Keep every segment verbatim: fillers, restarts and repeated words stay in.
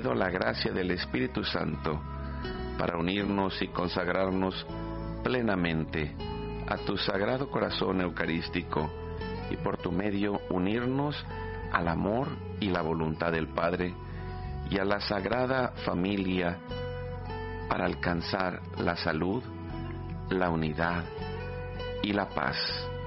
pido la gracia del Espíritu Santo para unirnos y consagrarnos plenamente a tu Sagrado Corazón Eucarístico y por tu medio unirnos al amor y la voluntad del Padre y a la Sagrada Familia para alcanzar la salud, la unidad y la paz.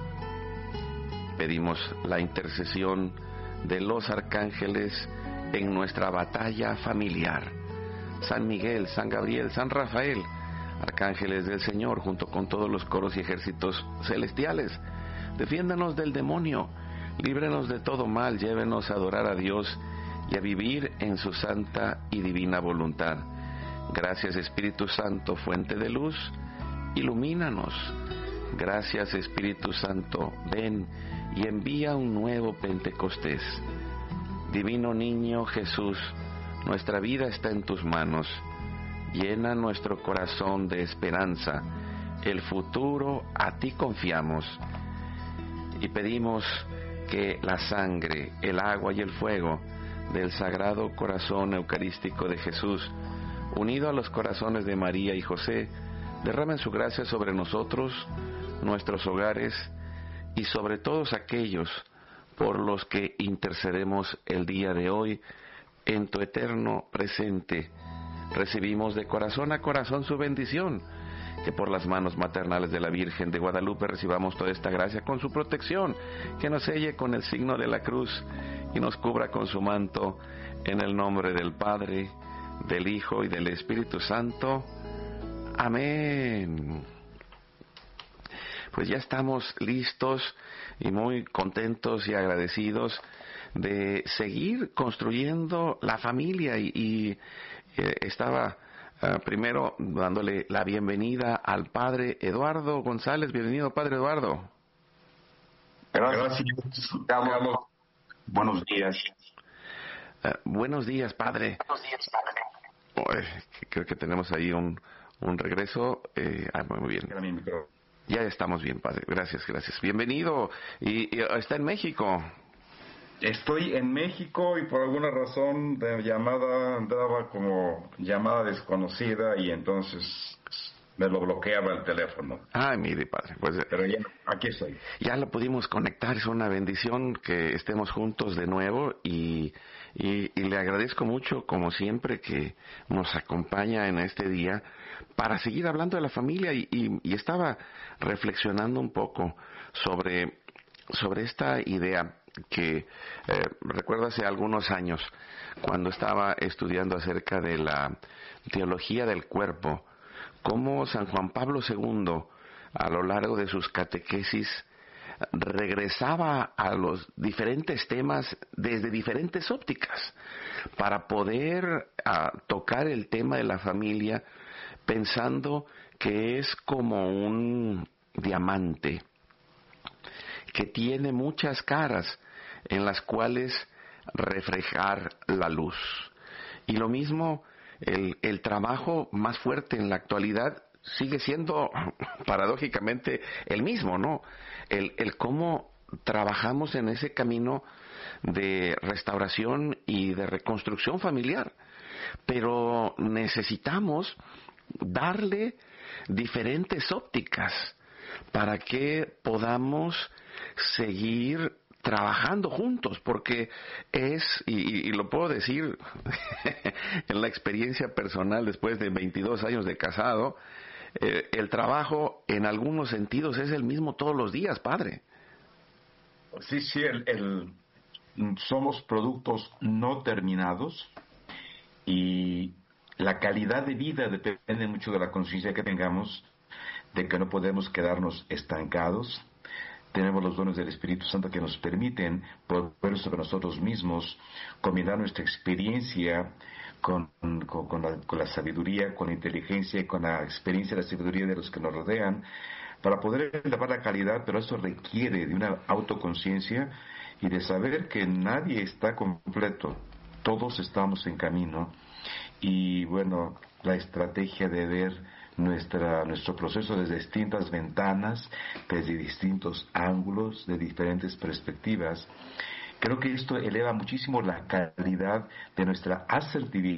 Pedimos la intercesión de los arcángeles en nuestra batalla familiar. San Miguel, San Gabriel, San Rafael, arcángeles del Señor, junto con todos los coros y ejércitos celestiales, defiéndanos del demonio, líbrenos de todo mal, llévenos a adorar a Dios y a vivir en su santa y divina voluntad. Gracias, Espíritu Santo, fuente de luz, ilumínanos. Gracias, Espíritu Santo, ven y envía un nuevo Pentecostés. Divino Niño Jesús, nuestra vida está en tus manos. Llena nuestro corazón de esperanza. El futuro a ti confiamos. Y pedimos que la sangre, el agua y el fuego del Sagrado Corazón Eucarístico de Jesús, unido a los corazones de María y José, derramen su gracia sobre nosotros, nuestros hogares y sobre todos aquellos por los que intercedemos el día de hoy. En tu eterno presente recibimos de corazón a corazón su bendición, que por las manos maternales de la Virgen de Guadalupe recibamos toda esta gracia con su protección, que nos selle con el signo de la cruz y nos cubra con su manto, en el nombre del Padre, del Hijo y del Espíritu Santo. Amén. Pues ya estamos listos y muy contentos y agradecidos de seguir construyendo la familia y, y eh, estaba uh, primero dándole la bienvenida al Padre Eduardo González. Bienvenido, Padre Eduardo. Gracias. Carlos. Buenos días. Uh, buenos días, Padre. Buenos días, Padre. Oh, creo que tenemos ahí un, un regreso. Eh, ah, muy bien. Ya estamos bien, Padre. Gracias, gracias. Bienvenido. Y, y está en México. Estoy en México y por alguna razón de llamada daba como llamada desconocida y entonces me lo bloqueaba el teléfono. Ay, mire, Padre. Pues, pero ya, aquí estoy. Ya lo pudimos conectar. Es una bendición que estemos juntos de nuevo y, y, y le agradezco mucho, como siempre, que nos acompaña en este día para seguir hablando de la familia y, y, y estaba reflexionando un poco sobre, sobre esta idea que eh, recuerdo hace algunos años cuando estaba estudiando acerca de la teología del cuerpo, cómo San Juan Pablo segundo a lo largo de sus catequesis regresaba a los diferentes temas desde diferentes ópticas para poder uh, tocar el tema de la familia, pensando que es como un diamante que tiene muchas caras en las cuales reflejar la luz. Y lo mismo, el, el trabajo más fuerte en la actualidad sigue siendo paradójicamente el mismo, ¿no? El, el cómo trabajamos en ese camino de restauración y de reconstrucción familiar. Pero necesitamos darle diferentes ópticas para que podamos seguir trabajando juntos, porque es, y, y lo puedo decir en la experiencia personal después de veintidós años de casado, eh, el trabajo en algunos sentidos es el mismo todos los días, Padre. Sí, sí, el, el, somos productos no terminados y la calidad de vida depende mucho de la conciencia que tengamos, de que no podemos quedarnos estancados. Tenemos los dones del Espíritu Santo que nos permiten poder sobre nosotros mismos, combinar nuestra experiencia con, con, con, la, con la sabiduría, con la inteligencia y con la experiencia y la sabiduría de los que nos rodean, para poder elevar la calidad, pero eso requiere de una autoconciencia y de saber que nadie está completo, todos estamos en camino. Y bueno, la estrategia de ver nuestra nuestro proceso desde distintas ventanas, desde distintos ángulos, de diferentes perspectivas, creo que esto eleva muchísimo la calidad de nuestra asertividad